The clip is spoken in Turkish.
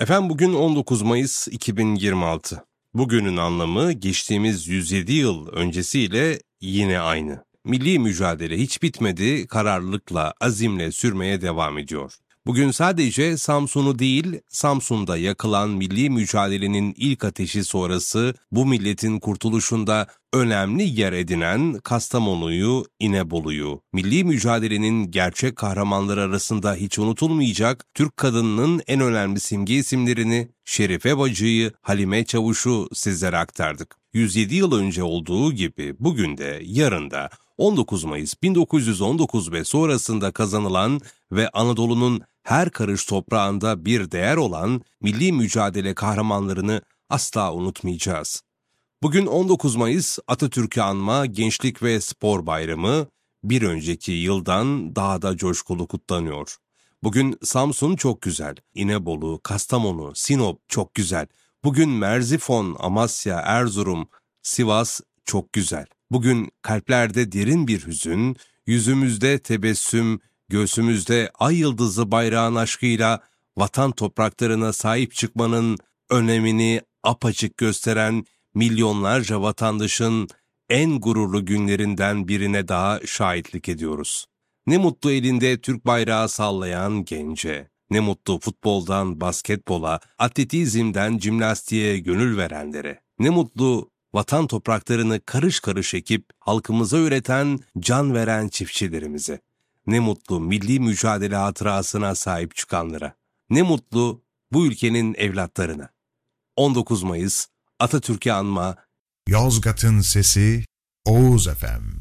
Efendim bugün 19 Mayıs 2026. Bugünün anlamı geçtiğimiz 107 yıl öncesiyle yine aynı. Milli mücadele hiç bitmedi, kararlılıkla, azimle sürmeye devam ediyor. Bugün sadece Samsun'u değil, Samsun'da yakılan milli mücadelenin ilk ateşi sonrası bu milletin kurtuluşunda önemli yer edinen Kastamonu'yu, İnebolu'yu, milli mücadelenin gerçek kahramanları arasında hiç unutulmayacak Türk kadınının en önemli simge isimlerini Şerife Bacı'yı, Halime Çavuş'u sizlere aktardık. 107 yıl önce olduğu gibi bugün de yarın da 19 Mayıs 1919 ve sonrasında kazanılan ve Anadolu'nun her karış toprağında bir değer olan milli mücadele kahramanlarını asla unutmayacağız. Bugün 19 Mayıs Atatürk'ü anma Gençlik ve Spor Bayramı bir önceki yıldan daha da coşkulu kutlanıyor. Bugün Samsun çok güzel, İnebolu, Kastamonu, Sinop çok güzel. Bugün Merzifon, Amasya, Erzurum, Sivas çok güzel. Bugün kalplerde derin bir hüzün, yüzümüzde tebessüm, göğsümüzde ay yıldızlı bayrağın aşkıyla vatan topraklarına sahip çıkmanın önemini apaçık gösteren milyonlarca vatandaşın en gururlu günlerinden birine daha şahitlik ediyoruz. Ne mutlu elinde Türk bayrağı sallayan gence, ne mutlu futboldan basketbola, atletizmden jimnastiğe gönül verenlere, ne mutlu vatan topraklarını karış karış ekip halkımıza üreten, can veren çiftçilerimize. Ne mutlu milli mücadele hatırasına sahip çıkanlara. Ne mutlu bu ülkenin evlatlarına. 19 Mayıs Atatürk'ü anma. Yozgat'ın sesi Oğuz FM.